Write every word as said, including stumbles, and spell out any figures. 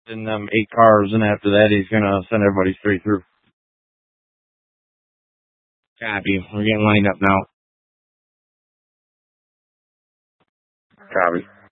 in them eight cars, and after that, he's gonna send everybody straight through. Copy. We're getting lined up now. Copy.